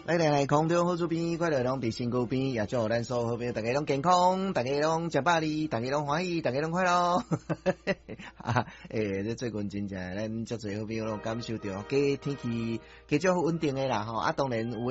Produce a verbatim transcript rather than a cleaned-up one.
来来来，空中好主边，快乐拢伫身躯边，也祝咱所有好朋友大家拢健康，大家拢食饱哩，大家拢欢喜，大家拢快乐。啊，诶、欸，这最近真正咱足侪好朋友拢感受到，加天气加足稳定诶啦吼，啊，当然有。